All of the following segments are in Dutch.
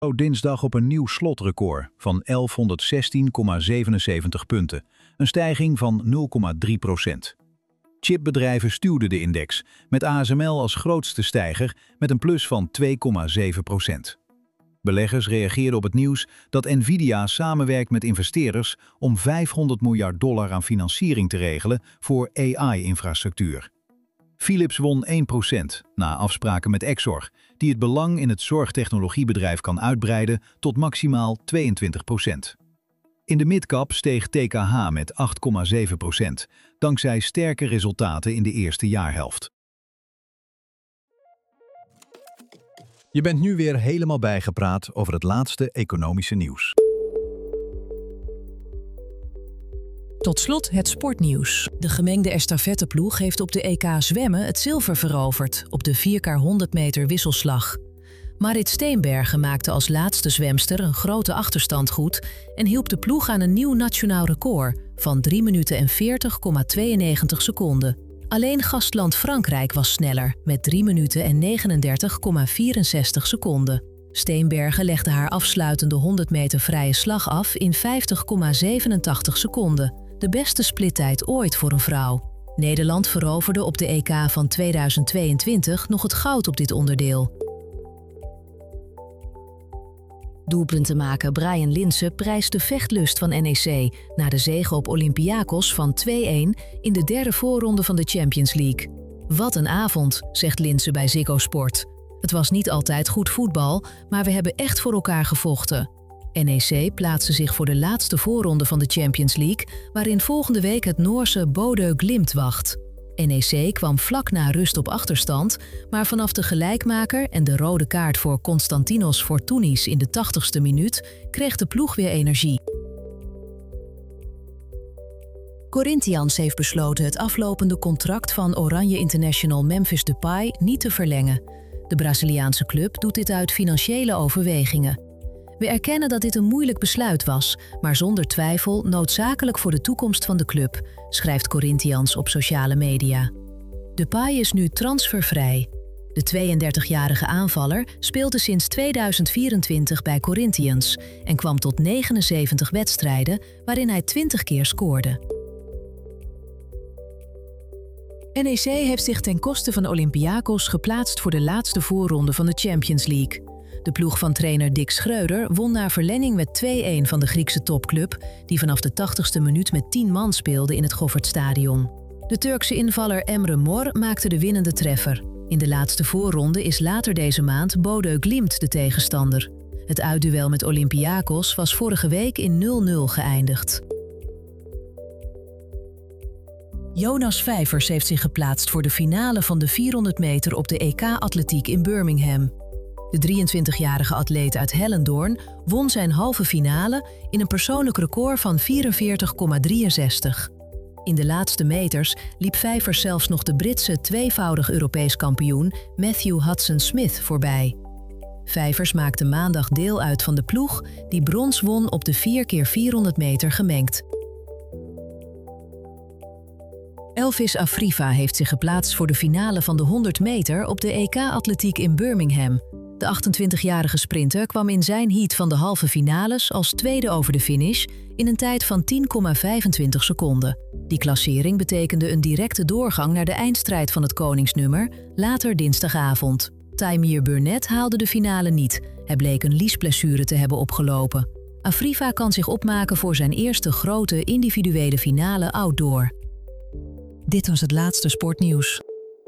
Dinsdag op een nieuw slotrecord van 1116,77 punten, een stijging van 0,3%. Chipbedrijven stuwden de index, met ASML als grootste stijger met een plus van 2,7%. Beleggers reageerden op het nieuws dat Nvidia samenwerkt met investeerders om $500 miljard aan financiering te regelen voor AI-infrastructuur. Philips won 1% na afspraken met Exor, die het belang in het zorgtechnologiebedrijf kan uitbreiden tot maximaal 22%. In de midcap steeg TKH met 8,7%, dankzij sterke resultaten in de eerste jaarhelft. Je bent nu weer helemaal bijgepraat over het laatste economische nieuws. Tot slot het sportnieuws. De gemengde estafetteploeg heeft op de EK zwemmen het zilver veroverd op de 4x100 meter wisselslag. Marit Steenbergen maakte als laatste zwemster een grote achterstand goed en hielp de ploeg aan een nieuw nationaal record van 3 minuten en 40,92 seconden. Alleen gastland Frankrijk was sneller met 3 minuten en 39,64 seconden. Steenbergen legde haar afsluitende 100 meter vrije slag af in 50,87 seconden. De beste splittijd ooit voor een vrouw. Nederland veroverde op de EK van 2022 nog het goud op dit onderdeel. Doelpuntenmaker Brian Linse prijst de vechtlust van NEC na de zege op Olympiakos van 2-1 in de derde voorronde van de Champions League. Wat een avond, zegt Linse bij Ziggo Sport. Het was niet altijd goed voetbal, maar we hebben echt voor elkaar gevochten. NEC plaatste zich voor de laatste voorronde van de Champions League, waarin volgende week het Noorse Bodø Glimt wacht. NEC kwam vlak na rust op achterstand, maar vanaf de gelijkmaker en de rode kaart voor Konstantinos Fortounis in de 80ste minuut kreeg de ploeg weer energie. Corinthians heeft besloten het aflopende contract van Oranje International Memphis Depay niet te verlengen. De Braziliaanse club doet dit uit financiële overwegingen. We erkennen dat dit een moeilijk besluit was, maar zonder twijfel noodzakelijk voor de toekomst van de club, schrijft Corinthians op sociale media. Depay is nu transfervrij. De 32-jarige aanvaller speelde sinds 2024 bij Corinthians en kwam tot 79 wedstrijden waarin hij 20 keer scoorde. NEC heeft zich ten koste van Olympiakos geplaatst voor de laatste voorronde van de Champions League. De ploeg van trainer Dick Schreuder won na verlenging met 2-1 van de Griekse topclub, die vanaf de 80ste minuut met 10 man speelde in het Goffertstadion. De Turkse invaller Emre Mor maakte de winnende treffer. In de laatste voorronde is later deze maand Bodø Glimt de tegenstander. Het uitduel met Olympiakos was vorige week in 0-0 geëindigd. Jonas Vijvers heeft zich geplaatst voor de finale van de 400 meter op de EK-atletiek in Birmingham. De 23-jarige atleet uit Hellendoorn won zijn halve finale in een persoonlijk record van 44,63. In de laatste meters liep Vijvers zelfs nog de Britse tweevoudig Europees kampioen Matthew Hudson-Smith voorbij. Vijvers maakte maandag deel uit van de ploeg die brons won op de 4x400 meter gemengd. Elvis Afriva heeft zich geplaatst voor de finale van de 100 meter op de EK-atletiek in Birmingham. De 28-jarige sprinter kwam in zijn heat van de halve finales als tweede over de finish in een tijd van 10,25 seconden. Die klassering betekende een directe doorgang naar de eindstrijd van het koningsnummer, later dinsdagavond. Taimir Burnett haalde de finale niet. Hij bleek een liesblessure te hebben opgelopen. Afriva kan zich opmaken voor zijn eerste grote individuele finale outdoor. Dit was het laatste sportnieuws.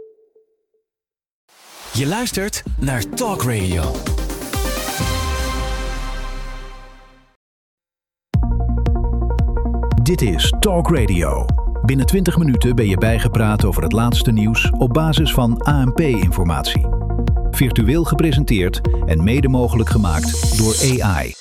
Je luistert naar Talk Radio. Dit is Talk Radio. Binnen 20 minuten ben je bijgepraat over het laatste nieuws op basis van ANP-informatie. Virtueel gepresenteerd en mede mogelijk gemaakt door AI.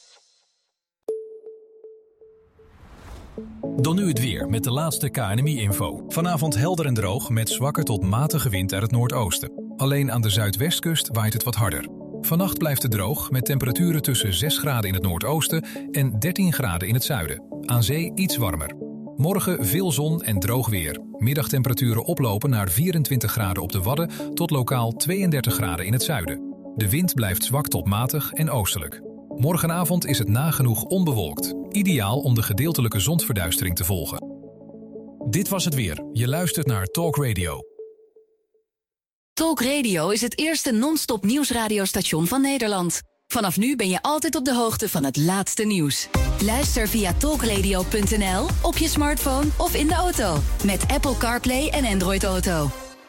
Dan nu het weer met de laatste KNMI-info. Vanavond helder en droog met zwakke tot matige wind uit het noordoosten. Alleen aan de zuidwestkust waait het wat harder. Vannacht blijft het droog met temperaturen tussen 6 graden in het noordoosten en 13 graden in het zuiden. Aan zee iets warmer. Morgen veel zon en droog weer. Middagtemperaturen oplopen naar 24 graden op de Wadden tot lokaal 32 graden in het zuiden. De wind blijft zwak tot matig en oostelijk. Morgenavond is het nagenoeg onbewolkt. Ideaal om de gedeeltelijke zonsverduistering te volgen. Dit was het weer. Je luistert naar Talk Radio. Talk Radio is het eerste non-stop nieuwsradiostation van Nederland. Vanaf nu ben je altijd op de hoogte van het laatste nieuws. Luister via talkradio.nl, op je smartphone of in de auto. Met Apple CarPlay en Android Auto.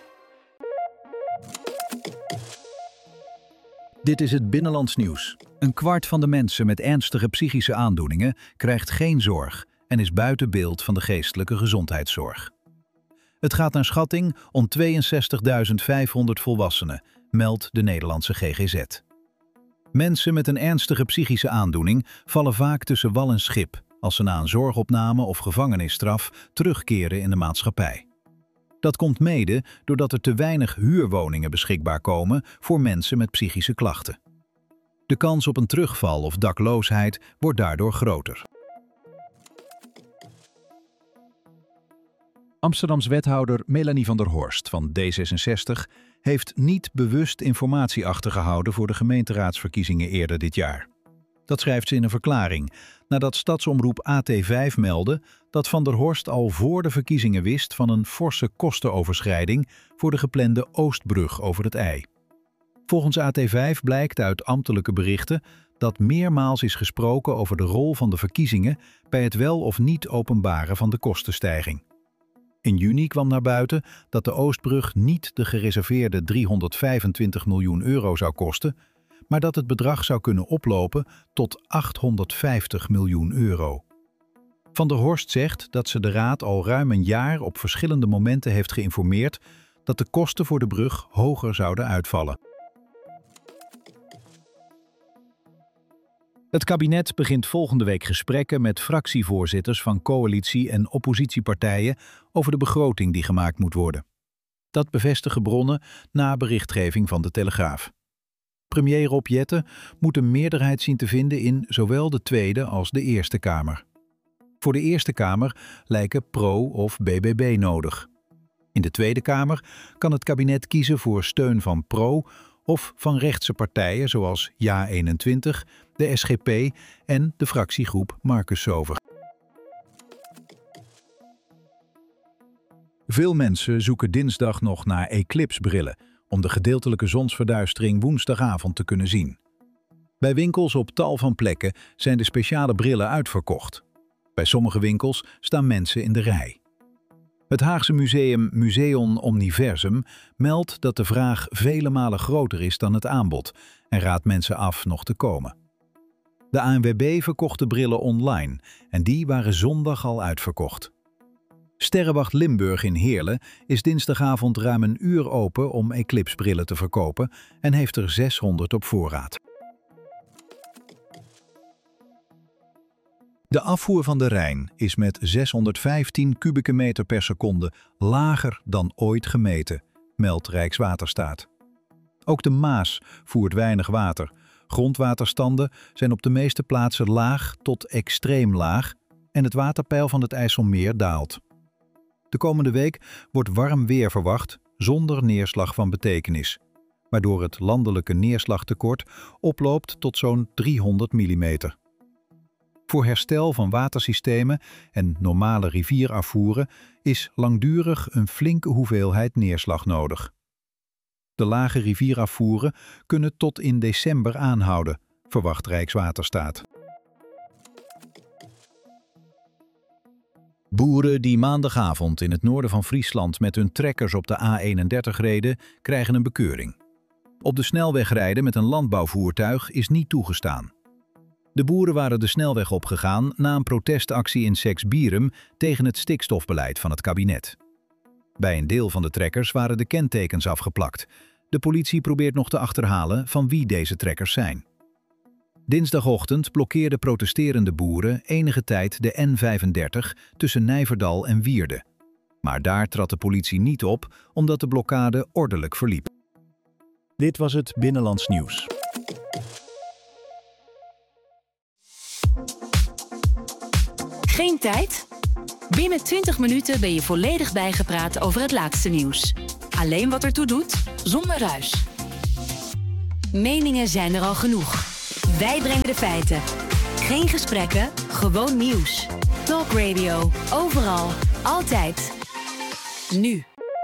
Dit is het Binnenlands Nieuws. 1/4 van de mensen met ernstige psychische aandoeningen krijgt geen zorg en is buiten beeld van de geestelijke gezondheidszorg. Het gaat naar schatting om 62.500 volwassenen, meldt de Nederlandse GGZ. Mensen met een ernstige psychische aandoening vallen vaak tussen wal en schip als ze na een zorgopname of gevangenisstraf terugkeren in de maatschappij. Dat komt mede doordat er te weinig huurwoningen beschikbaar komen voor mensen met psychische klachten. De kans op een terugval of dakloosheid wordt daardoor groter. Amsterdams wethouder Melanie van der Horst van D66 heeft niet bewust informatie achtergehouden voor de gemeenteraadsverkiezingen eerder dit jaar. Dat schrijft ze in een verklaring, nadat stadsomroep AT5 meldde dat Van der Horst al voor de verkiezingen wist van een forse kostenoverschrijding voor de geplande Oostbrug over het IJ. Volgens AT5 blijkt uit ambtelijke berichten dat meermaals is gesproken over de rol van de verkiezingen bij het wel of niet openbaren van de kostenstijging. In juni kwam naar buiten dat de Oostbrug niet de gereserveerde 325 miljoen euro zou kosten, maar dat het bedrag zou kunnen oplopen tot 850 miljoen euro. Van der Horst zegt dat ze de Raad al ruim een jaar op verschillende momenten heeft geïnformeerd dat de kosten voor de brug hoger zouden uitvallen. Het kabinet begint volgende week gesprekken met fractievoorzitters van coalitie- en oppositiepartijen over de begroting die gemaakt moet worden. Dat bevestigen bronnen na berichtgeving van de Telegraaf. Premier Rob Jetten moet een meerderheid zien te vinden in zowel de Tweede als de Eerste Kamer. Voor de Eerste Kamer lijken PRO of BBB nodig. In de Tweede Kamer kan het kabinet kiezen voor steun van PRO of van rechtse partijen zoals JA21, de SGP en de fractiegroep Marcus Sover. Veel mensen zoeken dinsdag nog naar eclipsebrillen om de gedeeltelijke zonsverduistering woensdagavond te kunnen zien. Bij winkels op tal van plekken zijn de speciale brillen uitverkocht. Bij sommige winkels staan mensen in de rij. Het Haagse museum Museon Omniversum meldt dat de vraag vele malen groter is dan het aanbod en raadt mensen af nog te komen. De ANWB verkocht de brillen online en die waren zondag al uitverkocht. Sterrenwacht Limburg in Heerlen is dinsdagavond ruim een uur open om eclipsebrillen te verkopen en heeft er 600 op voorraad. De afvoer van de Rijn is met 615 kubieke meter per seconde lager dan ooit gemeten, meldt Rijkswaterstaat. Ook de Maas voert weinig water. Grondwaterstanden zijn op de meeste plaatsen laag tot extreem laag en het waterpeil van het IJsselmeer daalt. De komende week wordt warm weer verwacht zonder neerslag van betekenis, waardoor het landelijke neerslagtekort oploopt tot zo'n 300 mm. Voor herstel van watersystemen en normale rivierafvoeren is langdurig een flinke hoeveelheid neerslag nodig. De lage rivierafvoeren kunnen tot in december aanhouden, verwacht Rijkswaterstaat. Boeren die maandagavond in het noorden van Friesland met hun trekkers op de A31 reden, krijgen een bekeuring. Op de snelweg rijden met een landbouwvoertuig is niet toegestaan. De boeren waren de snelweg opgegaan na een protestactie in Seksbierum tegen het stikstofbeleid van het kabinet. Bij een deel van de trekkers waren de kentekens afgeplakt. De politie probeert nog te achterhalen van wie deze trekkers zijn. Dinsdagochtend blokkeerden protesterende boeren enige tijd de N35 tussen Nijverdal en Wierde. Maar daar trad de politie niet op, omdat de blokkade ordelijk verliep. Dit was het Binnenlands Nieuws. Geen tijd? Binnen 20 minuten ben je volledig bijgepraat over het laatste nieuws. Alleen wat ertoe doet, zonder ruis. Meningen zijn er al genoeg. Wij brengen de feiten. Geen gesprekken, gewoon nieuws. Talk Radio. Overal. Altijd. Nu.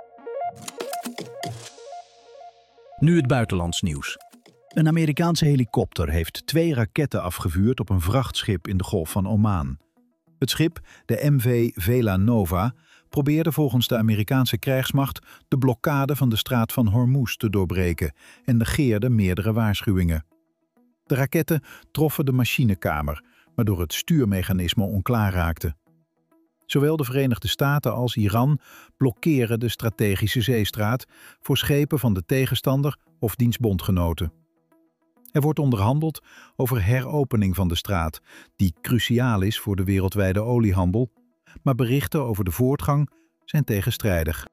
Nu het buitenlands nieuws. Een Amerikaanse helikopter heeft 2 raketten afgevuurd op een vrachtschip in de Golf van Oman. Het schip, de MV Vela Nova, probeerde volgens de Amerikaanse krijgsmacht de blokkade van de straat van Hormuz te doorbreken en negeerde meerdere waarschuwingen. De raketten troffen de machinekamer, waardoor het stuurmechanisme onklaar raakte. Zowel de Verenigde Staten als Iran blokkeren de strategische zeestraat voor schepen van de tegenstander of diens bondgenoten. Er wordt onderhandeld over heropening van de straat, die cruciaal is voor de wereldwijde oliehandel, maar berichten over de voortgang zijn tegenstrijdig.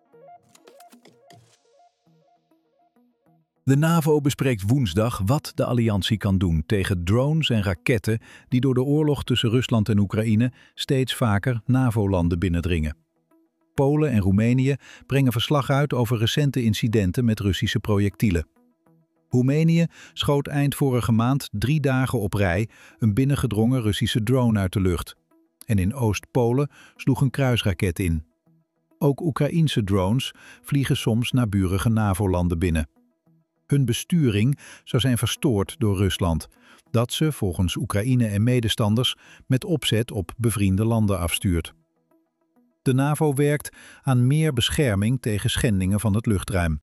De NAVO bespreekt woensdag wat de alliantie kan doen tegen drones en raketten die door de oorlog tussen Rusland en Oekraïne steeds vaker NAVO-landen binnendringen. Polen en Roemenië brengen verslag uit over recente incidenten met Russische projectielen. Roemenië schoot eind vorige maand 3 dagen op rij een binnengedrongen Russische drone uit de lucht. En in Oost-Polen sloeg een kruisraket in. Ook Oekraïense drones vliegen soms naburige NAVO-landen binnen. Hun besturing zou zijn verstoord door Rusland, dat ze volgens Oekraïne en medestanders met opzet op bevriende landen afstuurt. De NAVO werkt aan meer bescherming tegen schendingen van het luchtruim.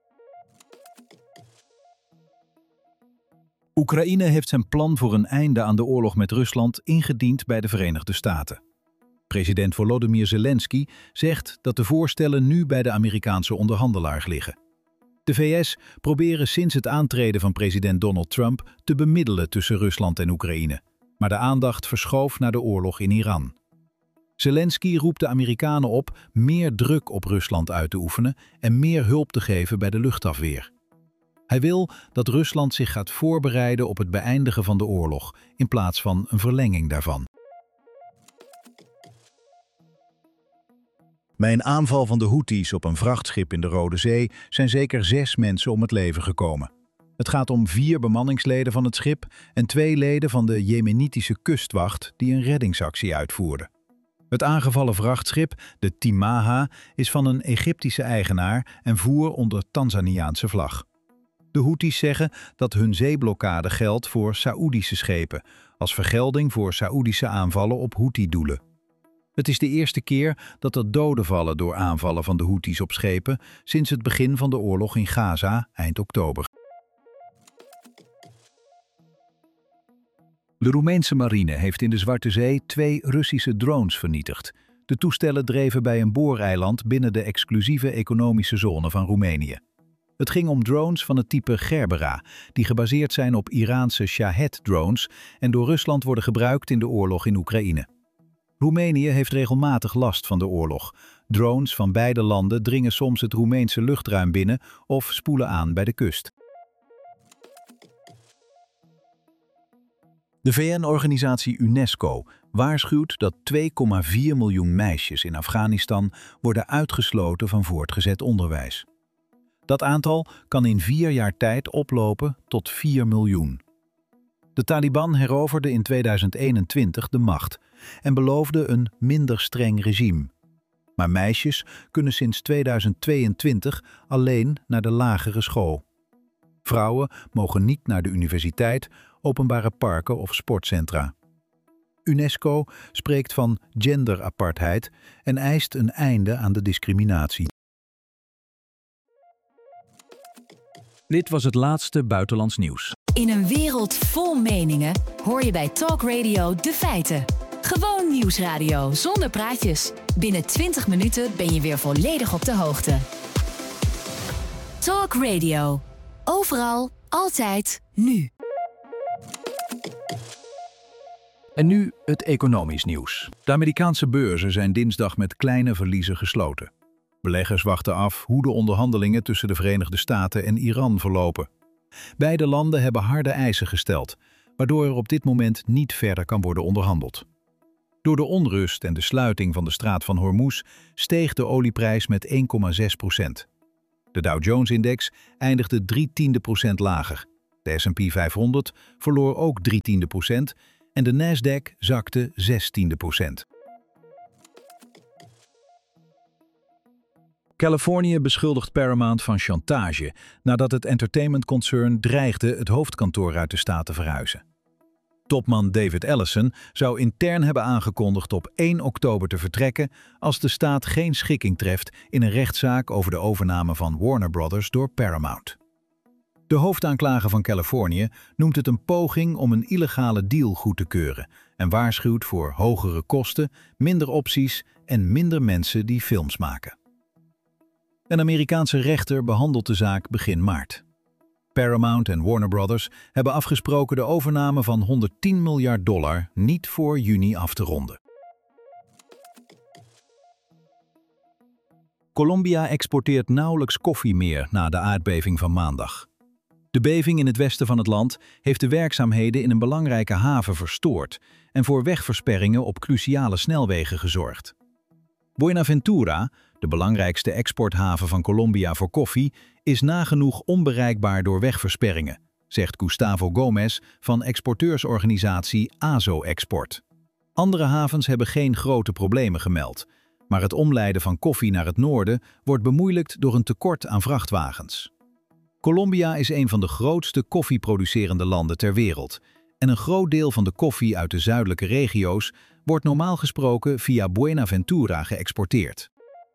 Oekraïne heeft zijn plan voor een einde aan de oorlog met Rusland ingediend bij de Verenigde Staten. President Volodymyr Zelensky zegt dat de voorstellen nu bij de Amerikaanse onderhandelaars liggen. De VS proberen sinds het aantreden van president Donald Trump te bemiddelen tussen Rusland en Oekraïne, maar de aandacht verschoof naar de oorlog in Iran. Zelensky roept de Amerikanen op meer druk op Rusland uit te oefenen en meer hulp te geven bij de luchtafweer. Hij wil dat Rusland zich gaat voorbereiden op het beëindigen van de oorlog, in plaats van een verlenging daarvan. Bij een aanval van de Houthis op een vrachtschip in de Rode Zee zijn zeker 6 mensen om het leven gekomen. Het gaat om 4 bemanningsleden van het schip en 2 leden van de Jemenitische kustwacht die een reddingsactie uitvoerden. Het aangevallen vrachtschip, de Timaha, is van een Egyptische eigenaar en voer onder Tanzaniaanse vlag. De Houthis zeggen dat hun zeeblokkade geldt voor Saoedische schepen, als vergelding voor Saoedische aanvallen op Houthi-doelen. Het is de eerste keer dat er doden vallen door aanvallen van de Houthis op schepen sinds het begin van de oorlog in Gaza eind oktober. De Roemeense marine heeft in de Zwarte Zee 2 Russische drones vernietigd. De toestellen dreven bij een booreiland binnen de exclusieve economische zone van Roemenië. Het ging om drones van het type Gerbera, die gebaseerd zijn op Iraanse Shahed-drones en door Rusland worden gebruikt in de oorlog in Oekraïne. Roemenië heeft regelmatig last van de oorlog. Drones van beide landen dringen soms het Roemeense luchtruim binnen of spoelen aan bij de kust. De VN-organisatie UNESCO waarschuwt dat 2,4 miljoen meisjes in Afghanistan worden uitgesloten van voortgezet onderwijs. Dat aantal kan in 4 jaar tijd oplopen tot 4 miljoen. De Taliban heroverde in 2021 de macht en beloofde een minder streng regime. Maar meisjes kunnen sinds 2022 alleen naar de lagere school. Vrouwen mogen niet naar de universiteit, openbare parken of sportcentra. UNESCO spreekt van genderapartheid en eist een einde aan de discriminatie. Dit was het laatste buitenlands nieuws. In een wereld vol meningen hoor je bij Talk Radio de feiten. Gewoon nieuwsradio zonder praatjes. Binnen 20 minuten ben je weer volledig op de hoogte. Talk Radio. Overal, altijd, nu. En nu het economisch nieuws. De Amerikaanse beurzen zijn dinsdag met kleine verliezen gesloten. Beleggers wachten af hoe de onderhandelingen tussen de Verenigde Staten en Iran verlopen. Beide landen hebben harde eisen gesteld, waardoor er op dit moment niet verder kan worden onderhandeld. Door de onrust en de sluiting van de straat van Hormuz steeg de olieprijs met 1,6%. De Dow Jones-index eindigde 0,3% lager. De S&P 500 verloor ook 0,3% en de Nasdaq zakte 0,16%. Californië beschuldigt Paramount van chantage nadat het entertainmentconcern dreigde het hoofdkantoor uit de staat te verhuizen. Topman David Ellison zou intern hebben aangekondigd op 1 oktober te vertrekken als de staat geen schikking treft in een rechtszaak over de overname van Warner Brothers door Paramount. De hoofdaanklager van Californië noemt het een poging om een illegale deal goed te keuren en waarschuwt voor hogere kosten, minder opties en minder mensen die films maken. Een Amerikaanse rechter behandelt de zaak begin maart. Paramount en Warner Brothers hebben afgesproken de overname van $110 miljard niet voor juni af te ronden. Colombia exporteert nauwelijks koffie meer na de aardbeving van maandag. De beving in het westen van het land heeft de werkzaamheden in een belangrijke haven verstoord en voor wegversperringen op cruciale snelwegen gezorgd. Buenaventura, de belangrijkste exporthaven van Colombia voor koffie, is nagenoeg onbereikbaar door wegversperringen, zegt Gustavo Gomez van exporteursorganisatie AZO Export. Andere havens hebben geen grote problemen gemeld, maar het omleiden van koffie naar het noorden wordt bemoeilijkt door een tekort aan vrachtwagens. Colombia is een van de grootste koffieproducerende landen ter wereld en een groot deel van de koffie uit de zuidelijke regio's wordt normaal gesproken via Buenaventura geëxporteerd.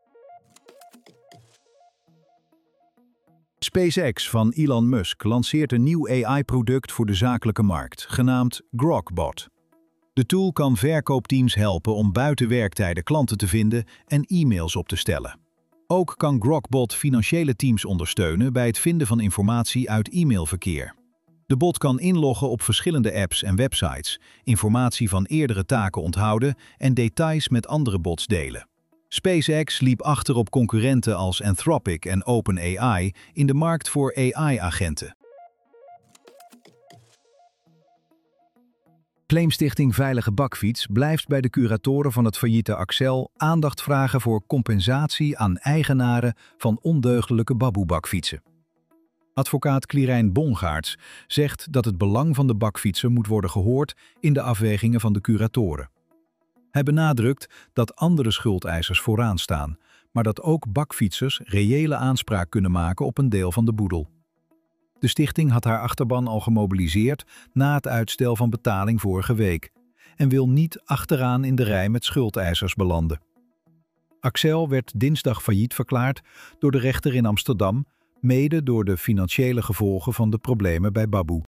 SpaceX van Elon Musk lanceert een nieuw AI-product voor de zakelijke markt, genaamd GrokBot. De tool kan verkoopteams helpen om buiten werktijden klanten te vinden en e-mails op te stellen. Ook kan GrokBot financiële teams ondersteunen bij het vinden van informatie uit e-mailverkeer. De bot kan inloggen op verschillende apps en websites, informatie van eerdere taken onthouden en details met andere bots delen. SpaceX liep achter op concurrenten als Anthropic en OpenAI in de markt voor AI-agenten. Claimstichting Veilige Bakfiets blijft bij de curatoren van het failliete Accel aandacht vragen voor compensatie aan eigenaren van ondeugdelijke baboe-bakfietsen. Advocaat Quirijn Bongaerts zegt dat het belang van de bakfietser moet worden gehoord in de afwegingen van de curatoren. Hij benadrukt dat andere schuldeisers vooraan staan, maar dat ook bakfietsers reële aanspraak kunnen maken op een deel van de boedel. De stichting had haar achterban al gemobiliseerd na het uitstel van betaling vorige week en wil niet achteraan in de rij met schuldeisers belanden. Accel werd dinsdag failliet verklaard door de rechter in Amsterdam, mede door de financiële gevolgen van de problemen bij Baboe.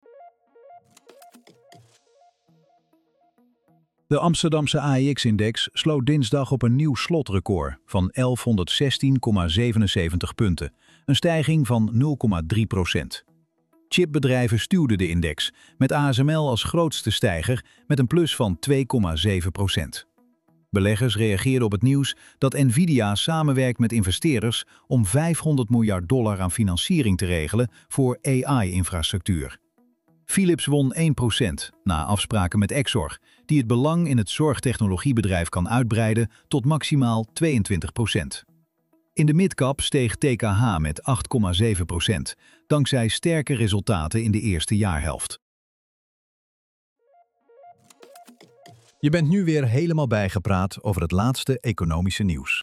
De Amsterdamse AEX-index sloot dinsdag op een nieuw slotrecord van 1116,77 punten, een stijging van 0,3%. Chipbedrijven stuwden de index, met ASML als grootste stijger met een plus van 2,7%. Beleggers reageerden op het nieuws dat Nvidia samenwerkt met investeerders om $500 miljard aan financiering te regelen voor AI-infrastructuur. Philips won 1% na afspraken met Exor, die het belang in het zorgtechnologiebedrijf kan uitbreiden tot maximaal 22%. In de midcap steeg TKH met 8,7%, dankzij sterke resultaten in de eerste jaarhelft. Je bent nu weer helemaal bijgepraat over het laatste economische nieuws.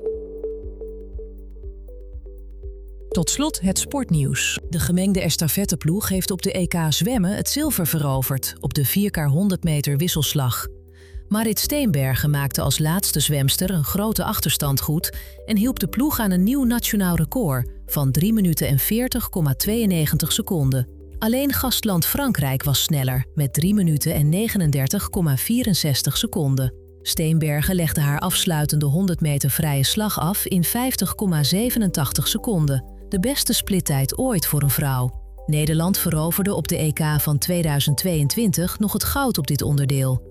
Tot slot het sportnieuws. De gemengde estafetteploeg heeft op de EK zwemmen het zilver veroverd op de 4x100 meter wisselslag. Marit Steenbergen maakte als laatste zwemster een grote achterstand goed en hielp de ploeg aan een nieuw nationaal record van 3 minuten en 40,92 seconden. Alleen gastland Frankrijk was sneller met 3 minuten en 39,64 seconden. Steenbergen legde haar afsluitende 100 meter vrije slag af in 50,87 seconden. De beste splittijd ooit voor een vrouw. Nederland veroverde op de EK van 2022 nog het goud op dit onderdeel.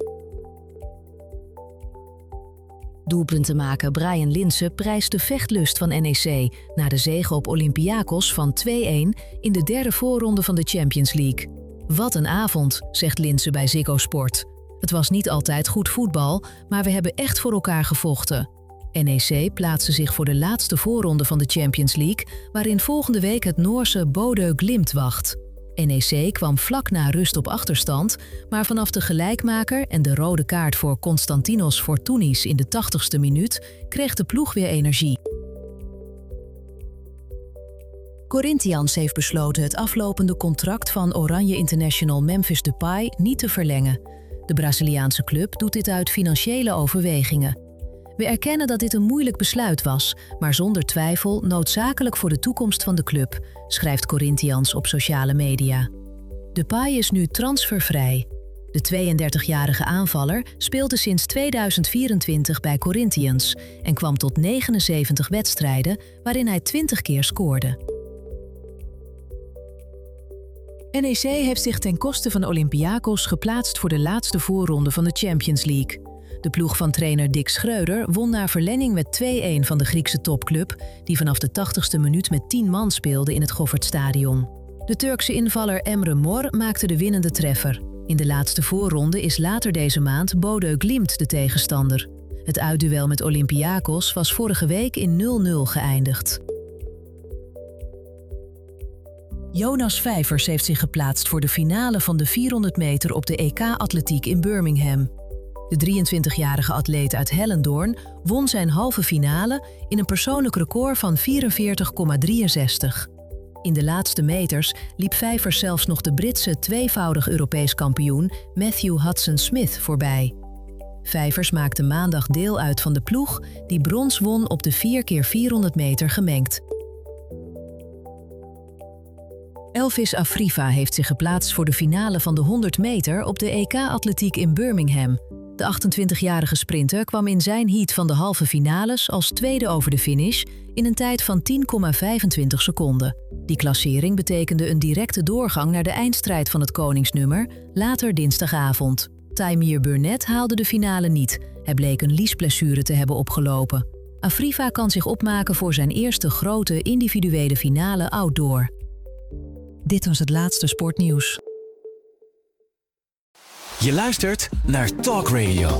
Doelpuntenmaker Brian Linse prijst de vechtlust van NEC na de zege op Olympiakos van 2-1 in de derde voorronde van de Champions League. Wat een avond, zegt Linse bij Ziggo Sport. Het was niet altijd goed voetbal, maar we hebben echt voor elkaar gevochten. NEC plaatste zich voor de laatste voorronde van de Champions League, waarin volgende week het Noorse Bodø Glimt wacht. NEC kwam vlak na rust op achterstand, maar vanaf de gelijkmaker en de rode kaart voor Konstantinos Fortounis in de 80ste minuut kreeg de ploeg weer energie. Corinthians heeft besloten het aflopende contract van Oranje International Memphis Depay niet te verlengen. De Braziliaanse club doet dit uit financiële overwegingen. We erkennen dat dit een moeilijk besluit was, maar zonder twijfel noodzakelijk voor de toekomst van de club, schrijft Corinthians op sociale media. Depay is nu transfervrij. De 32-jarige aanvaller speelde sinds 2024 bij Corinthians en kwam tot 79 wedstrijden waarin hij 20 keer scoorde. NEC heeft zich ten koste van Olympiakos geplaatst voor de laatste voorronde van de Champions League. De ploeg van trainer Dick Schreuder won na verlenging met 2-1 van de Griekse topclub, die vanaf de 80ste minuut met 10 man speelde in het Goffertstadion. De Turkse invaller Emre Mor maakte de winnende treffer. In de laatste voorronde is later deze maand Bodø Glimt de tegenstander. Het uitduel met Olympiakos was vorige week in 0-0 geëindigd. Jonas Vijvers heeft zich geplaatst voor de finale van de 400 meter op de EK-atletiek in Birmingham. De 23-jarige atleet uit Hellendoorn won zijn halve finale in een persoonlijk record van 44,63. In de laatste meters liep Vijvers zelfs nog de Britse tweevoudig Europees kampioen Matthew Hudson-Smith voorbij. Vijvers maakte maandag deel uit van de ploeg die brons won op de 4x400 meter gemengd. Elvis Afrifa heeft zich geplaatst voor de finale van de 100 meter op de EK-atletiek in Birmingham. De 28-jarige sprinter kwam in zijn heat van de halve finales als tweede over de finish in een tijd van 10,25 seconden. Die klassering betekende een directe doorgang naar de eindstrijd van het koningsnummer, later dinsdagavond. Taimir Burnett haalde de finale niet. Hij bleek een liesblessure te hebben opgelopen. Afrifa kan zich opmaken voor zijn eerste grote individuele finale outdoor. Dit was het laatste sportnieuws. Je luistert naar Talk Radio.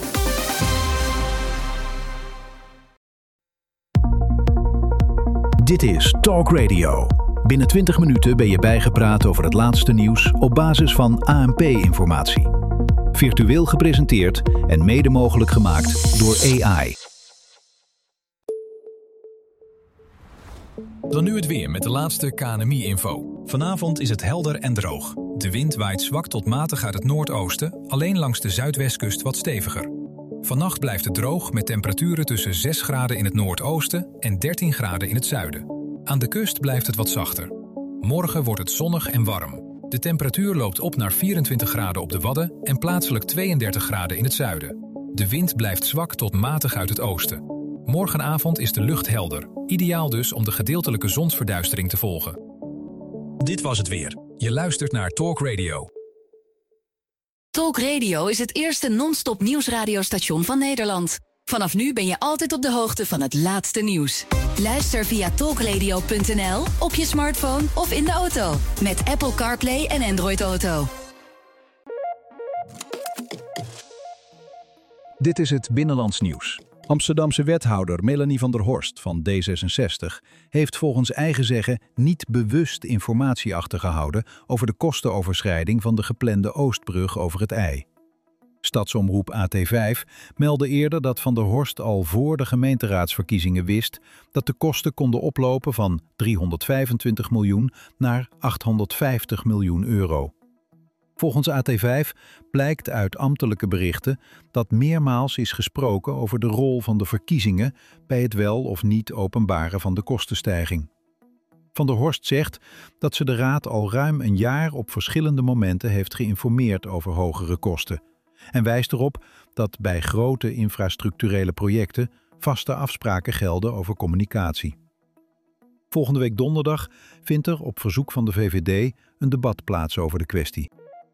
Dit is Talk Radio. Binnen 20 minuten ben je bijgepraat over het laatste nieuws op basis van ANP-informatie. Virtueel gepresenteerd en mede mogelijk gemaakt door AI. Dan nu het weer met de laatste KNMI-info. Vanavond is het helder en droog. De wind waait zwak tot matig uit het noordoosten, alleen langs de zuidwestkust wat steviger. Vannacht blijft het droog met temperaturen tussen 6 graden in het noordoosten en 13 graden in het zuiden. Aan de kust blijft het wat zachter. Morgen wordt het zonnig en warm. De temperatuur loopt op naar 24 graden op de Wadden en plaatselijk 32 graden in het zuiden. De wind blijft zwak tot matig uit het oosten. Morgenavond is de lucht helder. Ideaal dus om de gedeeltelijke zonsverduistering te volgen. Dit was het weer. Je luistert naar Talk Radio. Talk Radio is het eerste non-stop nieuwsradiostation van Nederland. Vanaf nu ben je altijd op de hoogte van het laatste nieuws. Luister via talkradio.nl, op je smartphone of in de auto. Met Apple CarPlay en Android Auto. Dit is het Binnenlands Nieuws. Amsterdamse wethouder Melanie van der Horst van D66 heeft volgens eigen zeggen niet bewust informatie achtergehouden over de kostenoverschrijding van de geplande Oostbrug over het IJ. Stadsomroep AT5 meldde eerder dat Van der Horst al voor de gemeenteraadsverkiezingen wist dat de kosten konden oplopen van 325 miljoen naar 850 miljoen euro. Volgens AT5 blijkt uit ambtelijke berichten dat meermaals is gesproken over de rol van de verkiezingen bij het wel of niet openbaren van de kostenstijging. Van der Horst zegt dat ze de Raad al ruim een jaar op verschillende momenten heeft geïnformeerd over hogere kosten en wijst erop dat bij grote infrastructurele projecten vaste afspraken gelden over communicatie. Volgende week donderdag vindt er op verzoek van de VVD een debat plaats over de kwestie.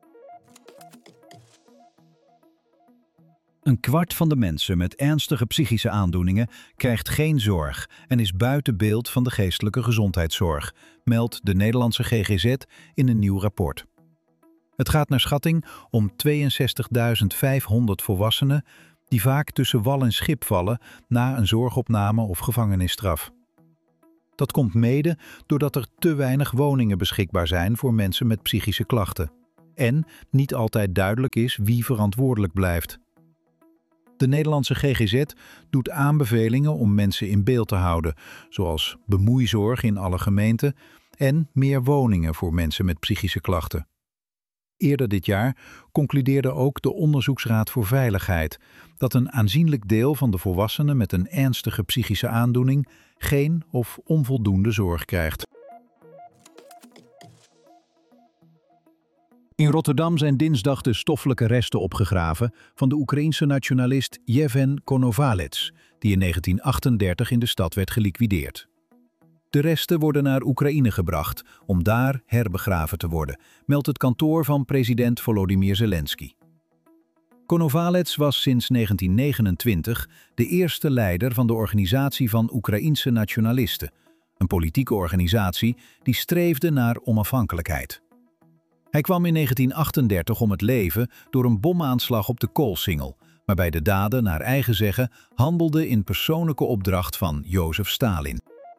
Een kwart van de mensen met ernstige psychische aandoeningen krijgt geen zorg en is buiten beeld van de geestelijke gezondheidszorg, meldt de Nederlandse GGZ in een nieuw rapport. Het gaat naar schatting om 62.500 volwassenen die vaak tussen wal en schip vallen na een zorgopname of gevangenisstraf. Dat komt mede doordat er te weinig woningen beschikbaar zijn voor mensen met psychische klachten en niet altijd duidelijk is wie verantwoordelijk blijft. De Nederlandse GGZ doet aanbevelingen om mensen in beeld te houden, zoals bemoeizorg in alle gemeenten en meer woningen voor mensen met psychische klachten. Eerder dit jaar concludeerde ook de Onderzoeksraad voor Veiligheid dat een aanzienlijk deel van de volwassenen met een ernstige psychische aandoening geen of onvoldoende zorg krijgt. In Rotterdam zijn dinsdag de stoffelijke resten opgegraven van de Oekraïense nationalist Yevhen Konovalets, die in 1938 in de stad werd geliquideerd. De resten worden naar Oekraïne gebracht om daar herbegraven te worden, meldt het kantoor van president Volodymyr Zelensky. Konovalets was sinds 1929 de eerste leider van de Organisatie van Oekraïense Nationalisten, een politieke organisatie die streefde naar onafhankelijkheid. Hij kwam in 1938 om het leven door een bomaanslag op de Koolsingel, waarbij de daden naar eigen zeggen handelden in persoonlijke opdracht van Jozef Stalin.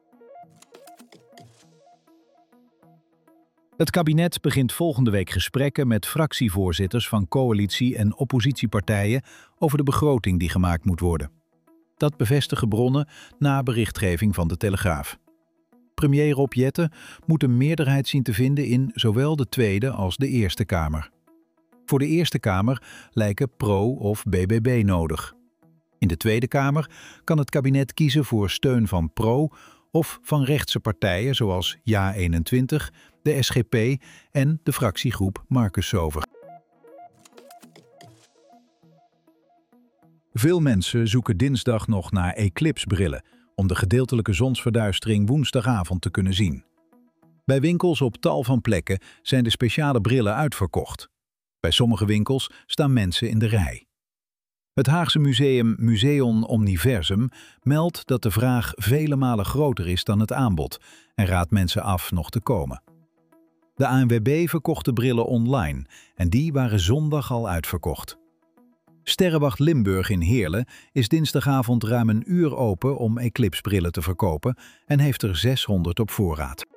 Het kabinet begint volgende week gesprekken met fractievoorzitters van coalitie- en oppositiepartijen over de begroting die gemaakt moet worden. Dat bevestigen bronnen na berichtgeving van de Telegraaf. Premier Rob Jetten moet een meerderheid zien te vinden in zowel de Tweede als de Eerste Kamer. Voor de Eerste Kamer lijken PRO of BBB nodig. In de Tweede Kamer kan het kabinet kiezen voor steun van PRO of van rechtse partijen zoals JA21, de SGP en de fractiegroep Marcus Sover. Veel mensen zoeken dinsdag nog naar eclipsbrillen om de gedeeltelijke zonsverduistering woensdagavond te kunnen zien. Bij winkels op tal van plekken zijn de speciale brillen uitverkocht. Bij sommige winkels staan mensen in de rij. Het Haagse museum Museon Omniversum meldt dat de vraag vele malen groter is dan het aanbod en raadt mensen af nog te komen. De ANWB verkocht de brillen online en die waren zondag al uitverkocht. Sterrenwacht Limburg in Heerlen is dinsdagavond ruim een uur open om eclipsbrillen te verkopen en heeft er 600 op voorraad.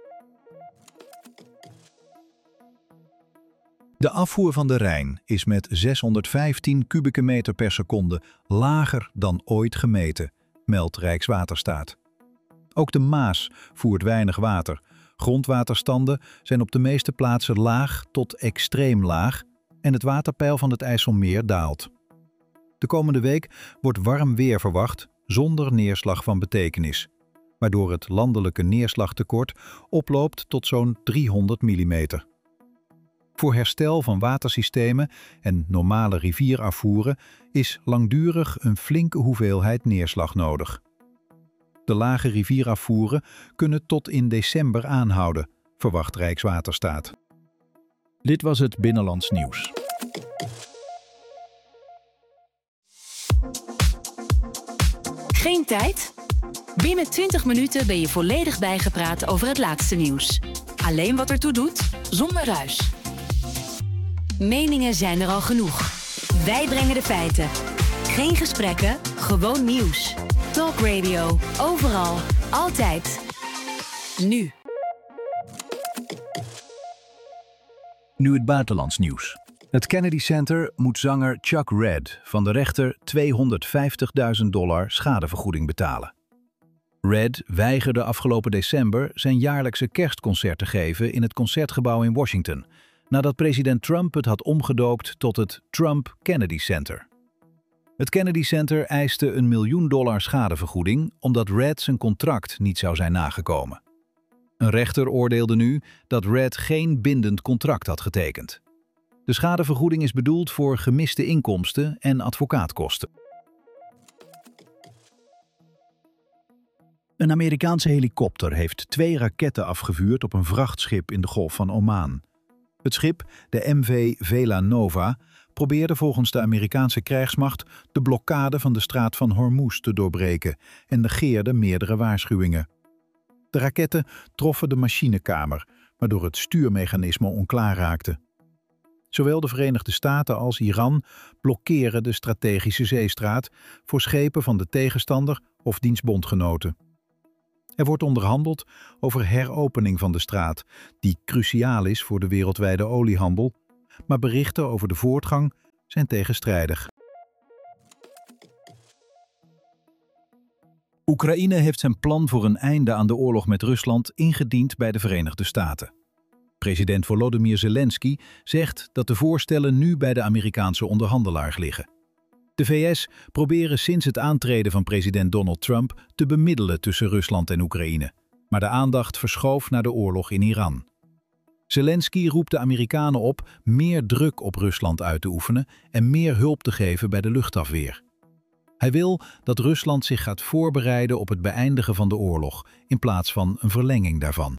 De afvoer van de Rijn is met 615 kubieke meter per seconde lager dan ooit gemeten, meldt Rijkswaterstaat. Ook de Maas voert weinig water. Grondwaterstanden zijn op de meeste plaatsen laag tot extreem laag en het waterpeil van het IJsselmeer daalt. De komende week wordt warm weer verwacht zonder neerslag van betekenis, waardoor het landelijke neerslagtekort oploopt tot zo'n 300 mm. Voor herstel van watersystemen en normale rivierafvoeren is langdurig een flinke hoeveelheid neerslag nodig. De lage rivierafvoeren kunnen tot in december aanhouden, verwacht Rijkswaterstaat. Dit was het Binnenlands Nieuws. Geen tijd? Binnen 20 minuten ben je volledig bijgepraat over het laatste nieuws. Alleen wat ertoe doet, zonder ruis. Meningen zijn er al genoeg. Wij brengen de feiten. Geen gesprekken, gewoon nieuws. Talk Radio, overal, altijd. Nu. Nu het buitenlands nieuws. Het Kennedy Center moet zanger Chuck Red van de rechter $250.000 schadevergoeding betalen. Red weigerde afgelopen december zijn jaarlijkse kerstconcert te geven in het Concertgebouw in Washington, nadat president Trump het had omgedoopt tot het Trump Kennedy Center. Het Kennedy Center eiste $1 miljoen schadevergoeding omdat Red zijn contract niet zou zijn nagekomen. Een rechter oordeelde nu dat Red geen bindend contract had getekend. De schadevergoeding is bedoeld voor gemiste inkomsten en advocaatkosten. Een Amerikaanse helikopter heeft 2 raketten afgevuurd op een vrachtschip in de Golf van Oman. Het schip, de MV Vela Nova, probeerde volgens de Amerikaanse krijgsmacht de blokkade van de straat van Hormuz te doorbreken en negeerde meerdere waarschuwingen. De raketten troffen de machinekamer, waardoor het stuurmechanisme onklaar raakte. Zowel de Verenigde Staten als Iran blokkeren de strategische zeestraat voor schepen van de tegenstander of diens bondgenoten. Er wordt onderhandeld over heropening van de straat, die cruciaal is voor de wereldwijde oliehandel, maar berichten over de voortgang zijn tegenstrijdig. Oekraïne heeft zijn plan voor een einde aan de oorlog met Rusland ingediend bij de Verenigde Staten. President Volodymyr Zelensky zegt dat de voorstellen nu bij de Amerikaanse onderhandelaars liggen. De VS proberen sinds het aantreden van president Donald Trump te bemiddelen tussen Rusland en Oekraïne, maar de aandacht verschoof naar de oorlog in Iran. Zelensky roept de Amerikanen op meer druk op Rusland uit te oefenen en meer hulp te geven bij de luchtafweer. Hij wil dat Rusland zich gaat voorbereiden op het beëindigen van de oorlog in plaats van een verlenging daarvan.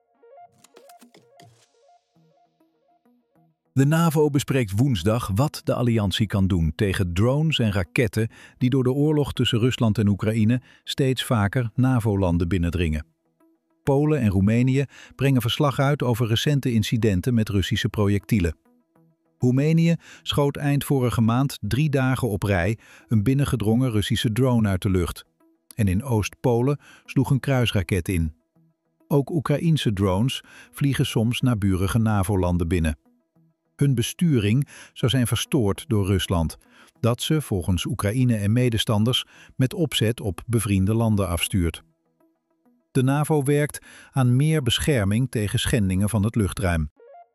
De NAVO bespreekt woensdag wat de alliantie kan doen tegen drones en raketten die door de oorlog tussen Rusland en Oekraïne steeds vaker NAVO-landen binnendringen. Polen en Roemenië brengen verslag uit over recente incidenten met Russische projectielen. Roemenië schoot eind vorige maand 3 dagen op rij een binnengedrongen Russische drone uit de lucht. En in Oost-Polen sloeg een kruisraket in. Ook Oekraïense drones vliegen soms naburige NAVO-landen binnen. Hun besturing zou zijn verstoord door Rusland, dat ze volgens Oekraïne en medestanders met opzet op bevriende landen afstuurt. De NAVO werkt aan meer bescherming tegen schendingen van het luchtruim.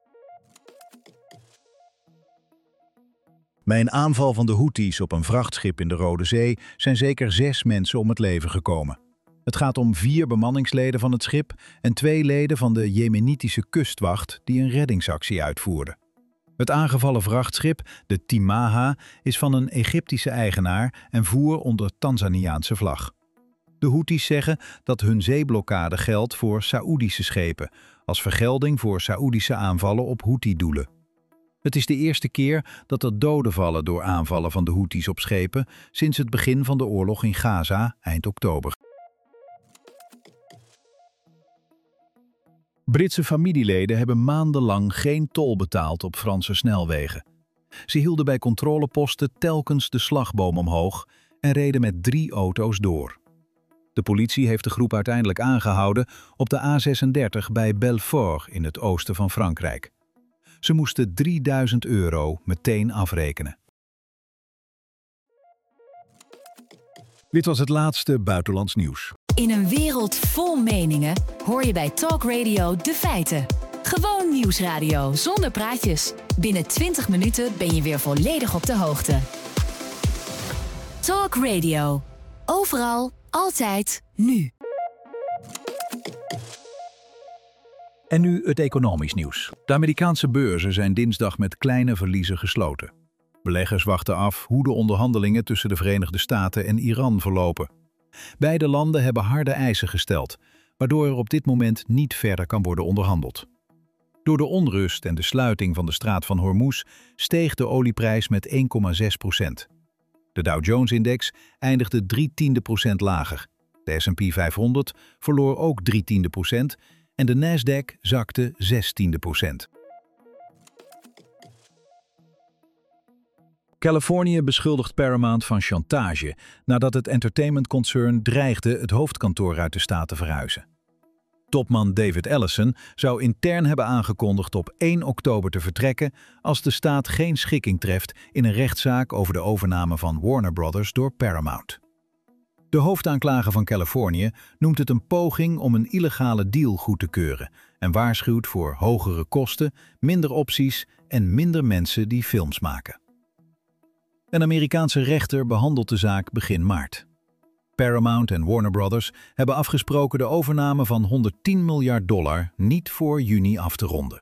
Bij een aanval van de Houthis op een vrachtschip in de Rode Zee zijn zeker 6 mensen om het leven gekomen. Het gaat om 4 bemanningsleden van het schip en 2 leden van de Jemenitische kustwacht die een reddingsactie uitvoerden. Het aangevallen vrachtschip, de Timaha, is van een Egyptische eigenaar en voer onder Tanzaniaanse vlag. De Houthis zeggen dat hun zeeblokkade geldt voor Saoedische schepen, als vergelding voor Saoedische aanvallen op Houthi-doelen. Het is de eerste keer dat er doden vallen door aanvallen van de Houthis op schepen sinds het begin van de oorlog in Gaza eind oktober. Britse familieleden hebben maandenlang geen tol betaald op Franse snelwegen. Ze hielden bij controleposten telkens de slagboom omhoog en reden met 3 auto's door. De politie heeft de groep uiteindelijk aangehouden op de A36 bij Belfort in het oosten van Frankrijk. Ze moesten €3000 meteen afrekenen. Dit was het laatste buitenlands nieuws. In een wereld vol meningen hoor je bij Talk Radio de feiten. Gewoon nieuwsradio zonder praatjes. Binnen 20 minuten ben je weer volledig op de hoogte. Talk Radio. Overal, altijd, nu. En nu het economisch nieuws. De Amerikaanse beurzen zijn dinsdag met kleine verliezen gesloten. Beleggers wachten af hoe de onderhandelingen tussen de Verenigde Staten en Iran verlopen. Beide landen hebben harde eisen gesteld, waardoor er op dit moment niet verder kan worden onderhandeld. Door de onrust en de sluiting van de straat van Hormuz steeg de olieprijs met 1,6%. De Dow Jones-index eindigde 0,3% lager. De S&P 500 verloor ook 0,3% en de Nasdaq zakte 0,6%. Californië beschuldigt Paramount van chantage nadat het entertainmentconcern dreigde het hoofdkantoor uit de staat te verhuizen. Topman David Ellison zou intern hebben aangekondigd op 1 oktober te vertrekken als de staat geen schikking treft in een rechtszaak over de overname van Warner Brothers door Paramount. De hoofdaanklager van Californië noemt het een poging om een illegale deal goed te keuren en waarschuwt voor hogere kosten, minder opties en minder mensen die films maken. Een Amerikaanse rechter behandelt de zaak begin maart. Paramount en Warner Brothers hebben afgesproken de overname van $110 miljard niet voor juni af te ronden.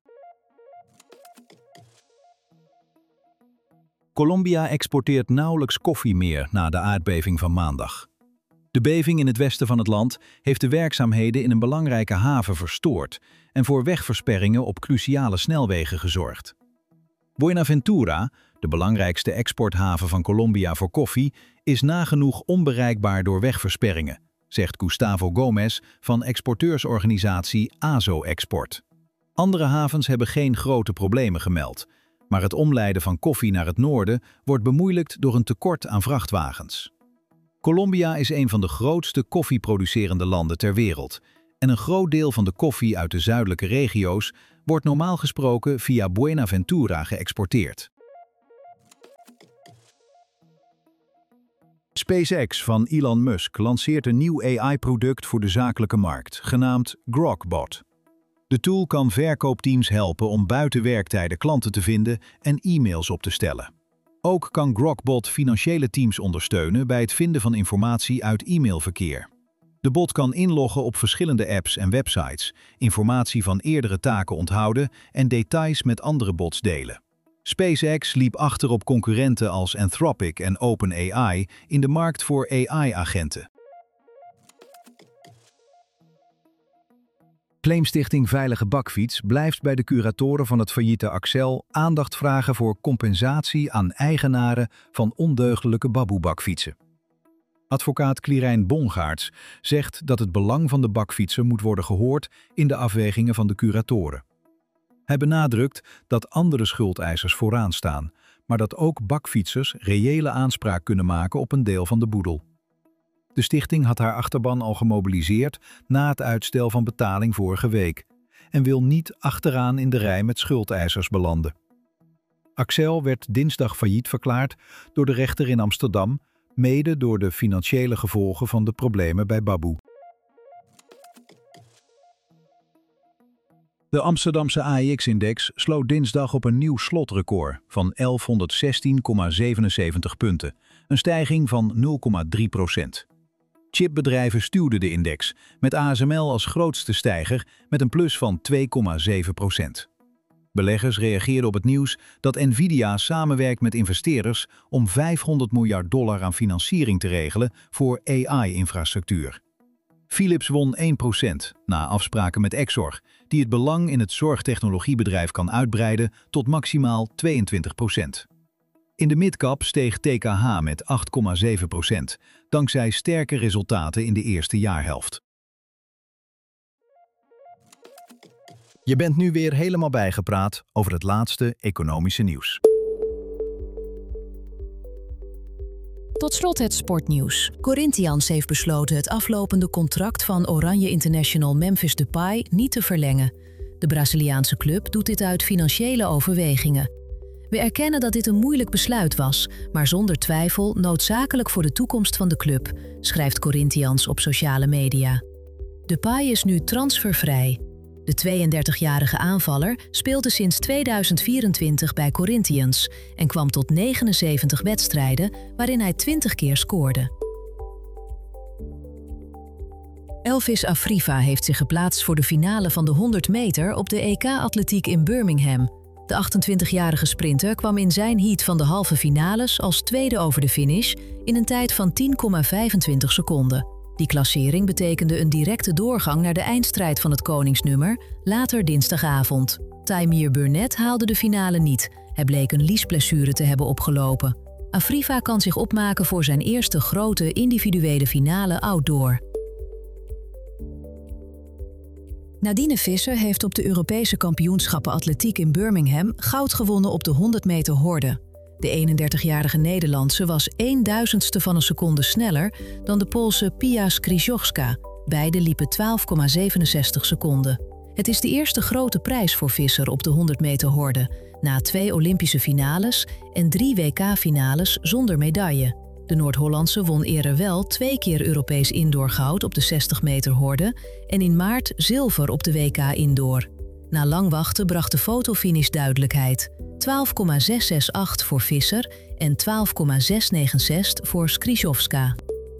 Colombia exporteert nauwelijks koffie meer na de aardbeving van maandag. De beving in het westen van het land heeft de werkzaamheden in een belangrijke haven verstoord en voor wegversperringen op cruciale snelwegen gezorgd. Buenaventura, de belangrijkste exporthaven van Colombia voor koffie, is nagenoeg onbereikbaar door wegversperringen, zegt Gustavo Gomez van exporteursorganisatie ASO Export. Andere havens hebben geen grote problemen gemeld, Maar het omleiden van koffie naar het noorden wordt bemoeilijkt door een tekort aan vrachtwagens. Colombia is een van de grootste koffieproducerende landen ter wereld en een groot deel van de koffie uit de zuidelijke regio's wordt normaal gesproken via Buenaventura geëxporteerd. SpaceX van Elon Musk lanceert een nieuw AI-product voor de zakelijke markt, genaamd GrokBot. De tool kan verkoopteams helpen om buiten werktijden klanten te vinden en e-mails op te stellen. Ook kan GrokBot financiële teams ondersteunen bij het vinden van informatie uit e-mailverkeer. De bot kan inloggen op verschillende apps en websites, informatie van eerdere taken onthouden en details met andere bots delen. SpaceX liep achter op concurrenten als Anthropic en OpenAI in de markt voor AI-agenten. Claimstichting Veilige Bakfiets blijft bij de curatoren van het failliete Accel aandacht vragen voor compensatie aan eigenaren van ondeugdelijke baboe-bakfietsen. Advocaat Quirijn Bongaerts zegt dat het belang van de bakfietser moet worden gehoord in de afwegingen van de curatoren. Hij benadrukt dat andere schuldeisers vooraan staan, maar dat ook bakfietsers reële aanspraak kunnen maken op een deel van de boedel. De stichting had haar achterban al gemobiliseerd na het uitstel van betaling vorige week en wil niet achteraan in de rij met schuldeisers belanden. Accel werd dinsdag failliet verklaard door de rechter in Amsterdam, mede door de financiële gevolgen van de problemen bij Baboe. De Amsterdamse AEX-index sloot dinsdag op een nieuw slotrecord van 1116,77 punten, een stijging van 0,3%. Chipbedrijven stuwden de index, met ASML als grootste stijger met een plus van 2,7%. Beleggers reageerden op het nieuws dat Nvidia samenwerkt met investeerders om $500 miljard aan financiering te regelen voor AI-infrastructuur. Philips won 1% na afspraken met Exor, die het belang in het zorgtechnologiebedrijf kan uitbreiden tot maximaal 22%. In de midcap steeg TKH met 8,7%, dankzij sterke resultaten in de eerste jaarhelft. Je bent nu weer helemaal bijgepraat over het laatste economische nieuws. Tot slot het sportnieuws. Corinthians heeft besloten het aflopende contract van Oranje International Memphis Depay niet te verlengen. De Braziliaanse club doet dit uit financiële overwegingen. We erkennen dat dit een moeilijk besluit was, maar zonder twijfel noodzakelijk voor de toekomst van de club, schrijft Corinthians op sociale media. Depay is nu transfervrij. De 32-jarige aanvaller speelde sinds 2024 bij Corinthians en kwam tot 79 wedstrijden waarin hij 20 keer scoorde. Elvis Afriva heeft zich geplaatst voor de finale van de 100 meter op de EK-atletiek in Birmingham. De 28-jarige sprinter kwam in zijn heat van de halve finales als tweede over de finish in een tijd van 10,25 seconden. Die klassering betekende een directe doorgang naar de eindstrijd van het koningsnummer, later dinsdagavond. Taimir Burnett haalde de finale niet. Hij bleek een liesblessure te hebben opgelopen. Afriva kan zich opmaken voor zijn eerste grote individuele finale outdoor. Nadine Visser heeft op de Europese kampioenschappen atletiek in Birmingham goud gewonnen op de 100 meter horde. De 31-jarige Nederlandse was 1/1000ste van een seconde sneller dan de Poolse Pia Skrzyjowska. Beide liepen 12,67 seconden. Het is de eerste grote prijs voor Visser op de 100 meter horde, na 2 Olympische finales en 3 WK-finales zonder medaille. De Noord-Hollandse won eerder wel 2 keer Europees indoorgoud op de 60 meter horde en in maart zilver op de WK indoor. Na lang wachten bracht de fotofinish duidelijkheid. 12,668 voor Visser en 12,696 voor Skrzyjowska.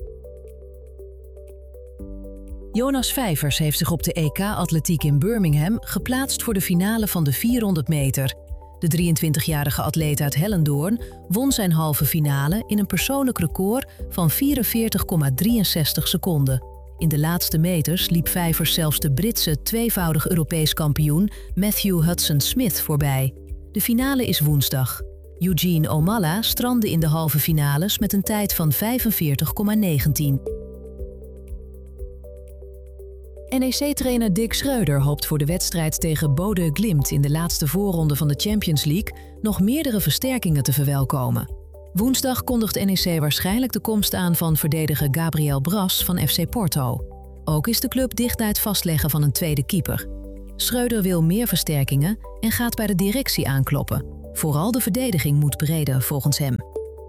Jonas Vijvers heeft zich op de EK-atletiek in Birmingham geplaatst voor de finale van de 400 meter. De 23-jarige atleet uit Hellendoorn won zijn halve finale in een persoonlijk record van 44,63 seconden. In de laatste meters liep Vijvers zelfs de Britse tweevoudig Europees kampioen Matthew Hudson-Smith voorbij. De finale is woensdag. Eugene Omalla strandde in de halve finales met een tijd van 45,19. NEC-trainer Dick Schreuder hoopt voor de wedstrijd tegen Bodø Glimt in de laatste voorronde van de Champions League nog meerdere versterkingen te verwelkomen. Woensdag kondigt NEC waarschijnlijk de komst aan van verdediger Gabriel Bras van FC Porto. Ook is de club dicht bij het vastleggen van een tweede keeper. Schreuder wil meer versterkingen en gaat bij de directie aankloppen. Vooral de verdediging moet breder volgens hem.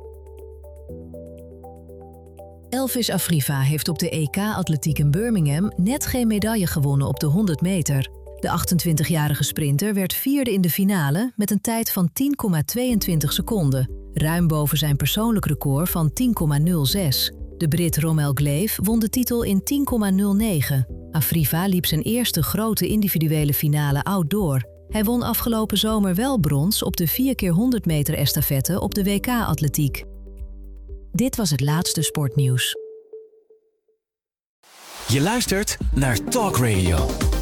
Elvis Afriva heeft op de EK-atletiek in Birmingham net geen medaille gewonnen op de 100 meter. De 28-jarige sprinter werd vierde in de finale met een tijd van 10,22 seconden. Ruim boven zijn persoonlijk record van 10,06. De Brit Romel Gleave won de titel in 10,09. Afriva liep zijn eerste grote individuele finale outdoor. Hij won afgelopen zomer wel brons op de 4x100 meter estafette op de WK-atletiek. Dit was het laatste sportnieuws. Je luistert naar Talk Radio.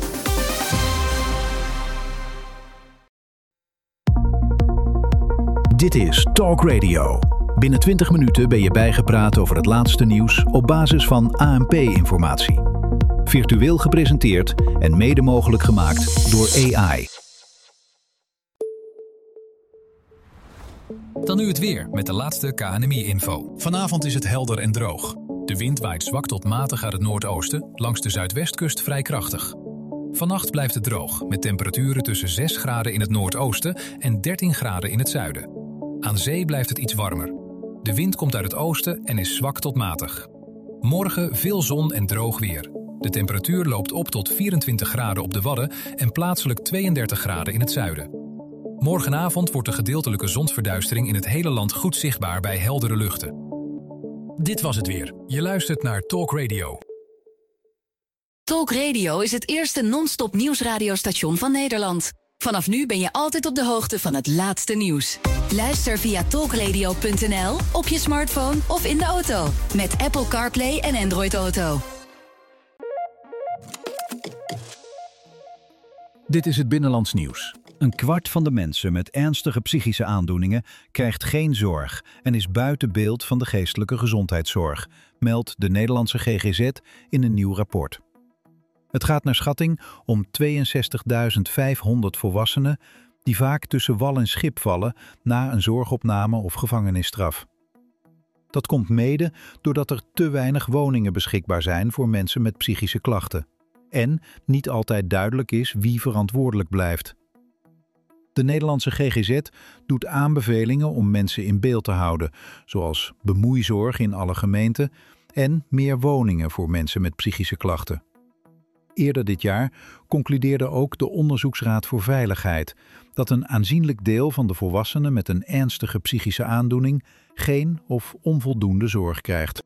Dit is Talk Radio. Binnen 20 minuten ben je bijgepraat over het laatste nieuws op basis van ANP-informatie. Virtueel gepresenteerd en mede mogelijk gemaakt door AI. Dan nu het weer met de laatste KNMI-info. Vanavond is het helder en droog. De wind waait zwak tot matig uit het noordoosten, langs de zuidwestkust vrij krachtig. Vannacht blijft het droog, met temperaturen tussen 6 graden in het noordoosten en 13 graden in het zuiden. Aan zee blijft het iets warmer. De wind komt uit het oosten en is zwak tot matig. Morgen veel zon en droog weer. De temperatuur loopt op tot 24 graden op de Wadden en plaatselijk 32 graden in het zuiden. Morgenavond wordt de gedeeltelijke zonsverduistering in het hele land goed zichtbaar bij heldere luchten. Dit was het weer. Je luistert naar Talk Radio. Talk Radio is het eerste non-stop nieuwsradiostation van Nederland. Vanaf nu ben je altijd op de hoogte van het laatste nieuws. Luister via talkradio.nl, op je smartphone of in de auto. Met Apple CarPlay en Android Auto. Dit is het Binnenlands Nieuws. Een kwart van de mensen met ernstige psychische aandoeningen krijgt geen zorg en is buiten beeld van de geestelijke gezondheidszorg, meldt de Nederlandse GGZ in een nieuw rapport. Het gaat naar schatting om 62.500 volwassenen die vaak tussen wal en schip vallen na een zorgopname of gevangenisstraf. Dat komt mede doordat er te weinig woningen beschikbaar zijn voor mensen met psychische klachten en niet altijd duidelijk is wie verantwoordelijk blijft. De Nederlandse GGZ doet aanbevelingen om mensen in beeld te houden, zoals bemoeizorg in alle gemeenten en meer woningen voor mensen met psychische klachten. Eerder dit jaar concludeerde ook de Onderzoeksraad voor Veiligheid dat een aanzienlijk deel van de volwassenen met een ernstige psychische aandoening geen of onvoldoende zorg krijgt.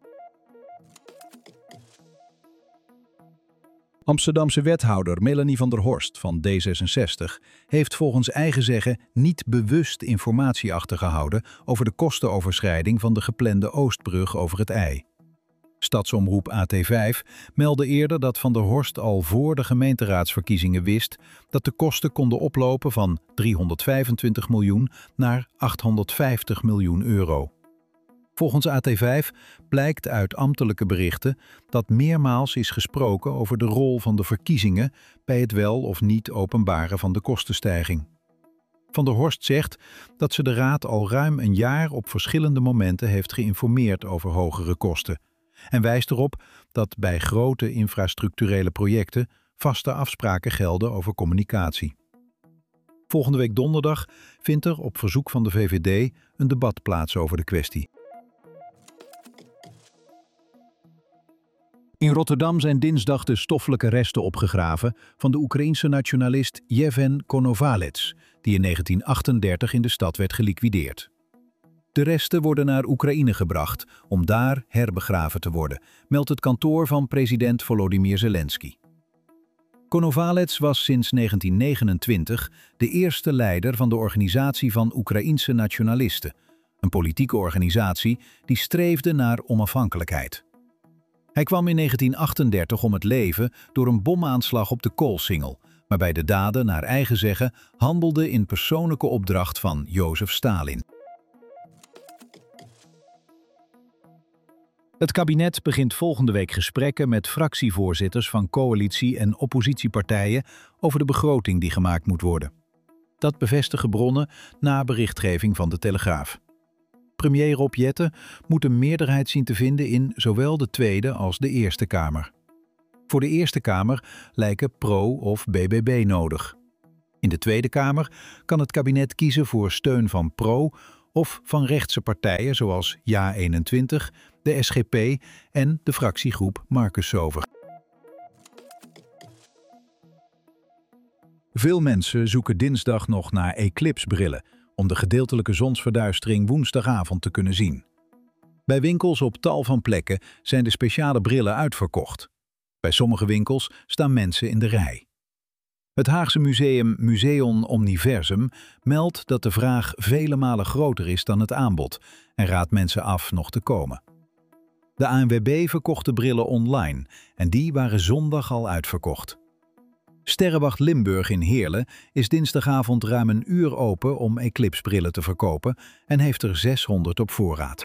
Amsterdamse wethouder Melanie van der Horst van D66 heeft volgens eigen zeggen niet bewust informatie achtergehouden over de kostenoverschrijding van de geplande Oostbrug over het IJ. Stadsomroep AT5 meldde eerder dat Van der Horst al voor de gemeenteraadsverkiezingen wist dat de kosten konden oplopen van 325 miljoen naar 850 miljoen euro. Volgens AT5 blijkt uit ambtelijke berichten dat meermaals is gesproken over de rol van de verkiezingen bij het wel of niet openbaren van de kostenstijging. Van der Horst zegt dat ze de raad al ruim een jaar op verschillende momenten heeft geïnformeerd over hogere kosten en wijst erop dat bij grote infrastructurele projecten vaste afspraken gelden over communicatie. Volgende week donderdag vindt er op verzoek van de VVD een debat plaats over de kwestie. In Rotterdam zijn dinsdag de stoffelijke resten opgegraven van de Oekraïense nationalist Yevhen Konovalets, die in 1938 in de stad werd geliquideerd. De resten worden naar Oekraïne gebracht om daar herbegraven te worden, meldt het kantoor van president Volodymyr Zelensky. Konovalets was sinds 1929 de eerste leider van de Organisatie van Oekraïense Nationalisten, een politieke organisatie die streefde naar onafhankelijkheid. Hij kwam in 1938 om het leven door een bomaanslag op de Koolsingel, waarbij de daden naar eigen zeggen handelden in persoonlijke opdracht van Jozef Stalin. Het kabinet begint volgende week gesprekken met fractievoorzitters van coalitie- en oppositiepartijen over de begroting die gemaakt moet worden. Dat bevestigen bronnen na berichtgeving van de Telegraaf. Premier Rob Jetten moet een meerderheid zien te vinden in zowel de Tweede als de Eerste Kamer. Voor de Eerste Kamer lijken Pro of BBB nodig. In de Tweede Kamer kan het kabinet kiezen voor steun van Pro of van rechtse partijen zoals JA21, de SGP en de fractiegroep Marcus Sover. Veel mensen zoeken dinsdag nog naar eclipsebrillen om de gedeeltelijke zonsverduistering woensdagavond te kunnen zien. Bij winkels op tal van plekken zijn de speciale brillen uitverkocht. Bij sommige winkels staan mensen in de rij. Het Haagse museum Museon Omniversum meldt dat de vraag vele malen groter is dan het aanbod en raadt mensen af nog te komen. De ANWB verkocht de brillen online en die waren zondag al uitverkocht. Sterrenwacht Limburg in Heerlen is dinsdagavond ruim een uur open om eclipsebrillen te verkopen en heeft er 600 op voorraad.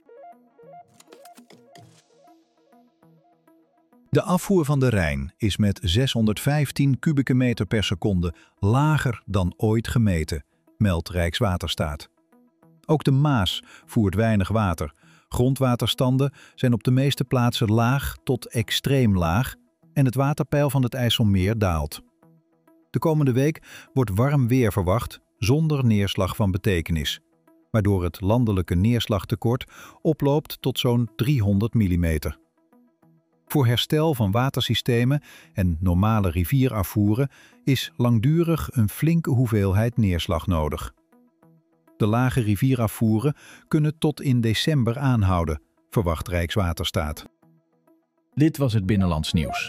De afvoer van de Rijn is met 615 kubieke meter per seconde lager dan ooit gemeten, meldt Rijkswaterstaat. Ook de Maas voert weinig water. Grondwaterstanden zijn op de meeste plaatsen laag tot extreem laag en het waterpeil van het IJsselmeer daalt. De komende week wordt warm weer verwacht zonder neerslag van betekenis, waardoor het landelijke neerslagtekort oploopt tot zo'n 300 mm. Voor herstel van watersystemen en normale rivierafvoeren is langdurig een flinke hoeveelheid neerslag nodig. De lage rivierafvoeren kunnen tot in december aanhouden, verwacht Rijkswaterstaat. Dit was het Binnenlands Nieuws.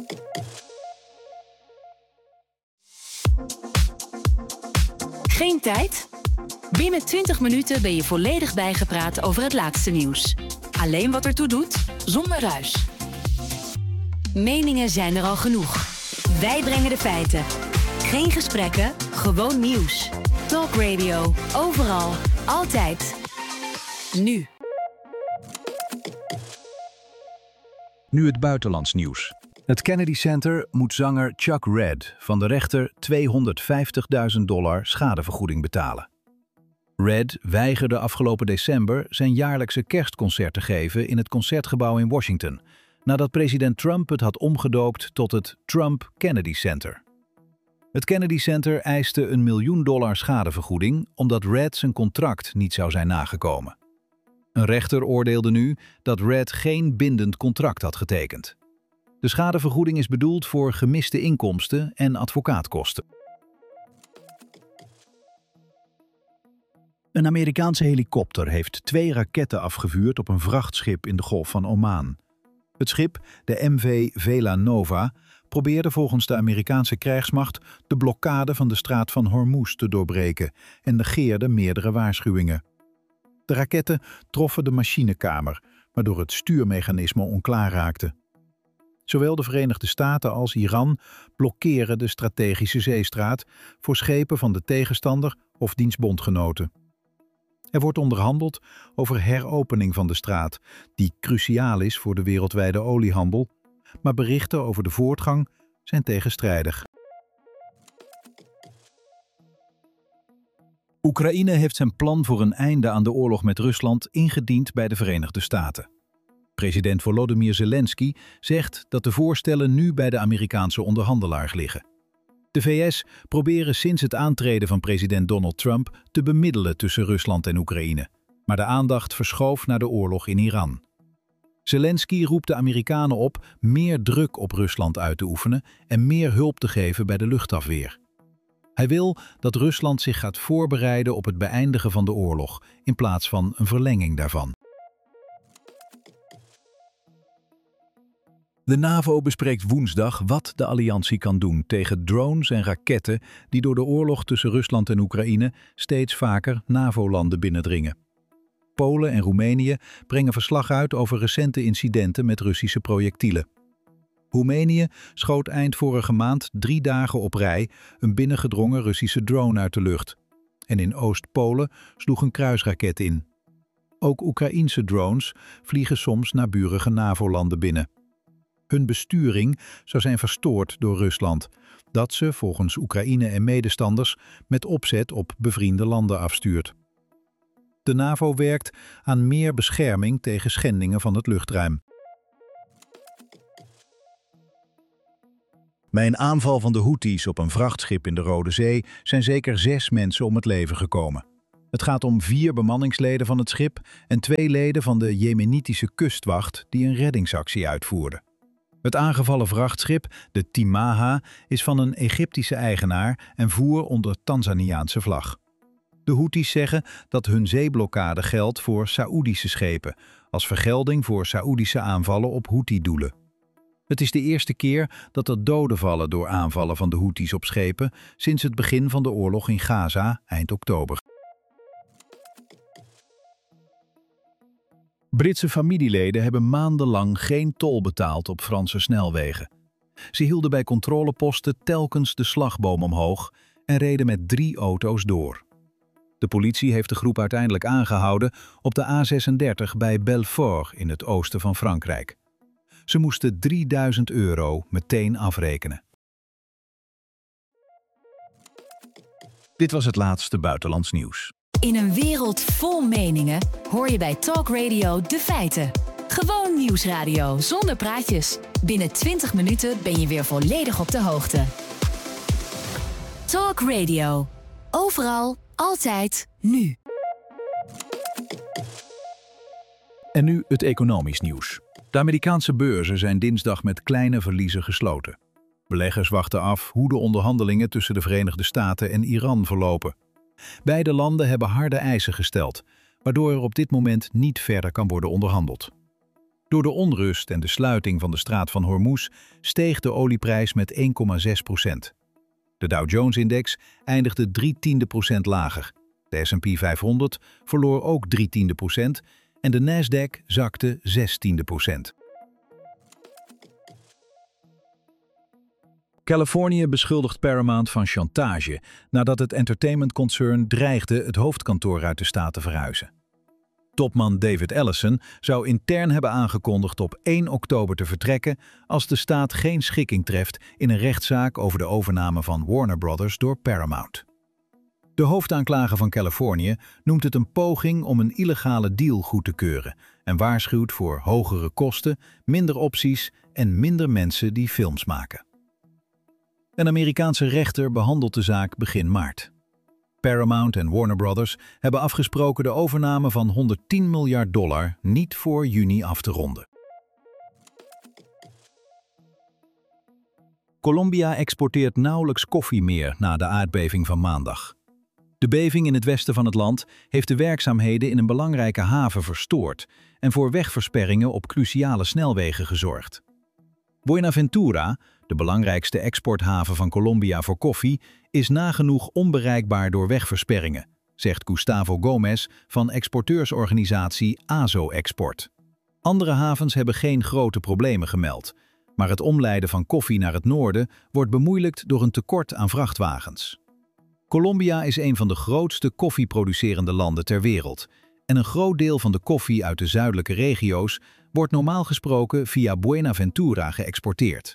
Geen tijd? Binnen 20 minuten ben je volledig bijgepraat over het laatste nieuws. Alleen wat ertoe doet, zonder ruis. Meningen zijn er al genoeg. Wij brengen de feiten. Geen gesprekken, gewoon nieuws. Talk Radio. Overal. Altijd. Nu. Nu het buitenlands nieuws. Het Kennedy Center moet zanger Chuck Red van de rechter $250.000 schadevergoeding betalen. Red weigerde afgelopen december zijn jaarlijkse kerstconcert te geven in het Concertgebouw in Washington, nadat president Trump het had omgedoopt tot het Trump Kennedy Center. Het Kennedy Center eiste $1 miljoen schadevergoeding omdat Red zijn contract niet zou zijn nagekomen. Een rechter oordeelde nu dat Red geen bindend contract had getekend. De schadevergoeding is bedoeld voor gemiste inkomsten en advocaatkosten. Een Amerikaanse helikopter heeft 2 raketten afgevuurd op een vrachtschip in de Golf van Oman. Het schip, de MV Vela Nova, probeerde volgens de Amerikaanse krijgsmacht de blokkade van de straat van Hormuz te doorbreken en negeerde meerdere waarschuwingen. De raketten troffen de machinekamer, waardoor het stuurmechanisme onklaar raakte. Zowel de Verenigde Staten als Iran blokkeren de strategische zeestraat voor schepen van de tegenstander of diens bondgenoten. Er wordt onderhandeld over heropening van de straat, die cruciaal is voor de wereldwijde oliehandel, maar berichten over de voortgang zijn tegenstrijdig. Oekraïne heeft zijn plan voor een einde aan de oorlog met Rusland ingediend bij de Verenigde Staten. President Volodymyr Zelensky zegt dat de voorstellen nu bij de Amerikaanse onderhandelaar liggen. De VS proberen sinds het aantreden van president Donald Trump te bemiddelen tussen Rusland en Oekraïne, maar de aandacht verschoof naar de oorlog in Iran. Zelensky roept de Amerikanen op meer druk op Rusland uit te oefenen en meer hulp te geven bij de luchtafweer. Hij wil dat Rusland zich gaat voorbereiden op het beëindigen van de oorlog in plaats van een verlenging daarvan. De NAVO bespreekt woensdag wat de alliantie kan doen tegen drones en raketten die door de oorlog tussen Rusland en Oekraïne steeds vaker NAVO-landen binnendringen. Polen en Roemenië brengen verslag uit over recente incidenten met Russische projectielen. Roemenië schoot eind vorige maand 3 dagen op rij een binnengedrongen Russische drone uit de lucht. En in Oost-Polen sloeg een kruisraket in. Ook Oekraïense drones vliegen soms naburige NAVO-landen binnen. Hun besturing zou zijn verstoord door Rusland, dat ze volgens Oekraïne en medestanders met opzet op bevriende landen afstuurt. De NAVO werkt aan meer bescherming tegen schendingen van het luchtruim. Bij een aanval van de Houthis op een vrachtschip in de Rode Zee zijn zeker 6 mensen om het leven gekomen. Het gaat om 4 bemanningsleden van het schip en 2 leden van de Jemenitische kustwacht die een reddingsactie uitvoerden. Het aangevallen vrachtschip, de Timaha, is van een Egyptische eigenaar en voer onder Tanzaniaanse vlag. De Houthis zeggen dat hun zeeblokkade geldt voor Saoedische schepen, als vergelding voor Saoedische aanvallen op Houthi-doelen. Het is de eerste keer dat er doden vallen door aanvallen van de Houthis op schepen sinds het begin van de oorlog in Gaza eind oktober. Britse familieleden hebben maandenlang geen tol betaald op Franse snelwegen. Ze hielden bij controleposten telkens de slagboom omhoog en reden met 3 auto's door. De politie heeft de groep uiteindelijk aangehouden op de A36 bij Belfort in het oosten van Frankrijk. Ze moesten €3000 meteen afrekenen. Dit was het laatste buitenlands nieuws. In een wereld vol meningen hoor je bij Talk Radio de feiten. Gewoon nieuwsradio zonder praatjes. Binnen 20 minuten ben je weer volledig op de hoogte. Talk Radio. Overal, altijd, nu. En nu het economisch nieuws. De Amerikaanse beurzen zijn dinsdag met kleine verliezen gesloten. Beleggers wachten af hoe de onderhandelingen tussen de Verenigde Staten en Iran verlopen. Beide landen hebben harde eisen gesteld, waardoor er op dit moment niet verder kan worden onderhandeld. Door de onrust en de sluiting van de straat van Hormuz steeg de olieprijs met 1,6%. De Dow Jones-index eindigde 0,3% lager. De S&P 500 verloor ook 0,3% en de Nasdaq zakte 0,6%. Californië beschuldigt Paramount van chantage nadat het entertainmentconcern dreigde het hoofdkantoor uit de staat te verhuizen. Topman David Ellison zou intern hebben aangekondigd op 1 oktober te vertrekken als de staat geen schikking treft in een rechtszaak over de overname van Warner Brothers door Paramount. De hoofdaanklager van Californië noemt het een poging om een illegale deal goed te keuren en waarschuwt voor hogere kosten, minder opties en minder mensen die films maken. Een Amerikaanse rechter behandelt de zaak begin maart. Paramount en Warner Brothers hebben afgesproken de overname van $110 miljard niet voor juni af te ronden. Colombia exporteert nauwelijks koffie meer na de aardbeving van maandag. De beving in het westen van het land heeft de werkzaamheden in een belangrijke haven verstoord en voor wegversperringen op cruciale snelwegen gezorgd. Buenaventura, de belangrijkste exporthaven van Colombia voor koffie, is nagenoeg onbereikbaar door wegversperringen, zegt Gustavo Gomez van exporteursorganisatie AZO Export. Andere havens hebben geen grote problemen gemeld, maar het omleiden van koffie naar het noorden wordt bemoeilijkt door een tekort aan vrachtwagens. Colombia is een van de grootste koffieproducerende landen ter wereld en een groot deel van de koffie uit de zuidelijke regio's wordt normaal gesproken via Buenaventura geëxporteerd.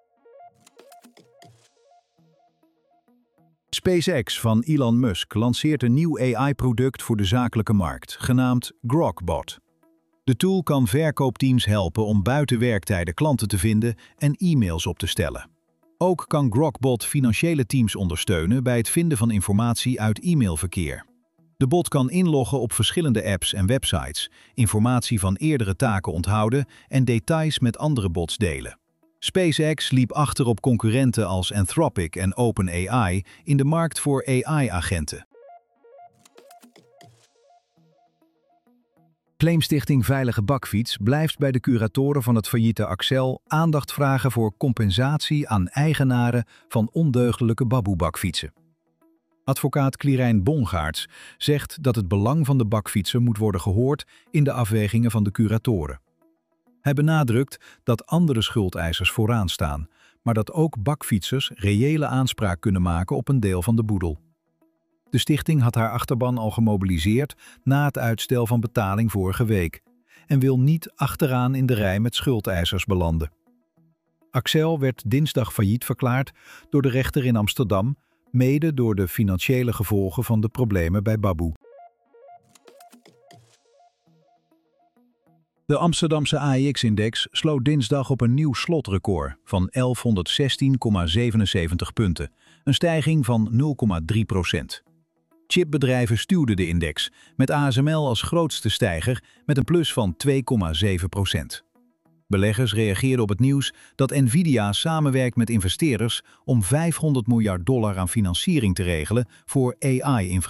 SpaceX van Elon Musk lanceert een nieuw AI-product voor de zakelijke markt, genaamd Grokbot. De tool kan verkoopteams helpen om buiten werktijden klanten te vinden en e-mails op te stellen. Ook kan Grokbot financiële teams ondersteunen bij het vinden van informatie uit e-mailverkeer. De bot kan inloggen op verschillende apps en websites, informatie van eerdere taken onthouden en details met andere bots delen. SpaceX liep achter op concurrenten als Anthropic en OpenAI in de markt voor AI-agenten. Claimstichting Veilige Bakfiets blijft bij de curatoren van het failliete Accel aandacht vragen voor compensatie aan eigenaren van ondeugdelijke baboe-bakfietsen. Advocaat Quirijn Bongaerts zegt dat het belang van de bakfietser moet worden gehoord in de afwegingen van de curatoren. Hij benadrukt dat andere schuldeisers vooraan staan, maar dat ook bakfietsers reële aanspraak kunnen maken op een deel van de boedel. De stichting had haar achterban al gemobiliseerd na het uitstel van betaling vorige week en wil niet achteraan in de rij met schuldeisers belanden. Accel werd dinsdag failliet verklaard door de rechter in Amsterdam, mede door de financiële gevolgen van de problemen bij Baboe. De Amsterdamse AEX-index sloot dinsdag op een nieuw slotrecord van 1116,77 punten, een stijging van 0,3%. Chipbedrijven stuwden de index, met ASML als grootste stijger met een plus van 2,7%. Beleggers reageerden op het nieuws dat Nvidia samenwerkt met investeerders om $500 miljard aan financiering te regelen voor AI-infrastructuur.